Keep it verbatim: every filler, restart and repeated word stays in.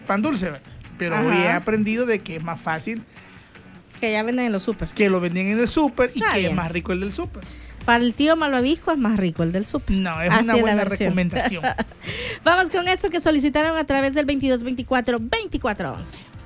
pan dulce, ¿verdad? Pero Ajá. hoy he aprendido de que es más fácil Que ya venden en los súper. que lo vendían en el súper y Está que bien. es más rico el del súper. Para el tío malvavisco es más rico el del súper. No, es Así una la buena versión. recomendación. Vamos con esto que solicitaron a través del veintidós veinticuatro veinticuatro once.